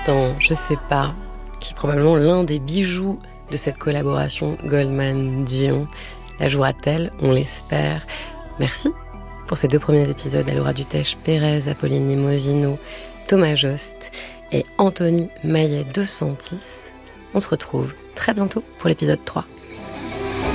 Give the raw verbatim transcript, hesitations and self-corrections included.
dans Je sais pas, qui est probablement l'un des bijoux de cette collaboration Goldman-Dion. La jouera-t-elle? On l'espère. Merci pour ces deux premiers épisodes. Laura Dutèche-Pérez, Apolline Limosino, Thomas Jost et Anthony Maillet de Santis. On se retrouve très bientôt pour l'épisode trois.